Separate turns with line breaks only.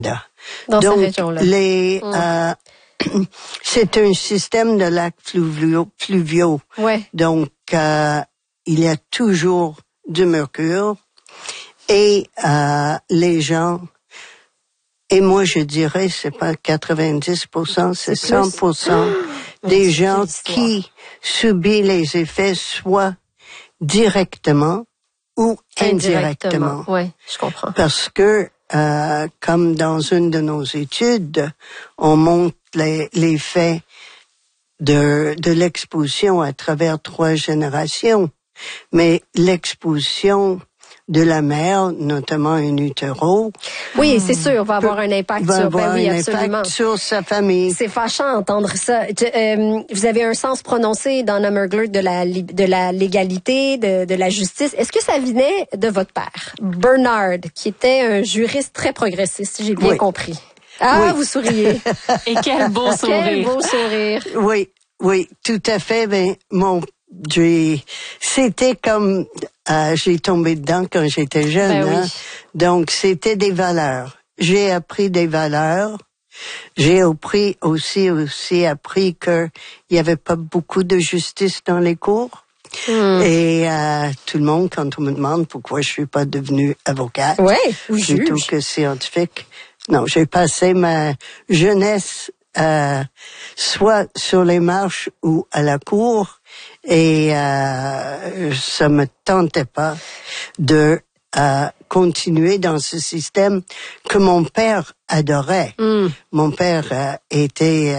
Dans
Donc,
ces régions-là.
C'est un système de lacs fluviaux.
Ouais.
Donc, il y a toujours du mercure et les gens, et moi je dirais, c'est pas 90%, c'est 100% des gens qui subissent les effets soit directement ou indirectement.
Oui, je comprends.
Parce que, comme dans une de nos études, on montre l'effet de l'exposition à travers 3 générations. Mais l'exposition de la mère, notamment in utero.
Oui, c'est sûr, va avoir un impact
sur sa famille.
C'est fâchant d'entendre ça. Vous avez un sens prononcé dans Nomerglurt de la légalité, de la justice. Est-ce que ça venait de votre père, Bernard, qui était un juriste très progressiste, si j'ai bien compris? Ah, oui. Vous souriez.
Et quel beau sourire.
Quel beau sourire.
Oui, tout à fait. Ben, c'était comme, j'ai tombé dedans quand j'étais jeune,
oui.
Donc, c'était des valeurs. J'ai appris des valeurs. J'ai aussi appris que il y avait pas beaucoup de justice dans les cours. Et tout le monde, quand on me demande pourquoi je suis pas devenue avocate, plutôt que scientifique. Non, j'ai passé ma jeunesse soit sur les marches ou à la cour, et ça me tentait pas de continuer dans ce système que mon père adorait. Mon père était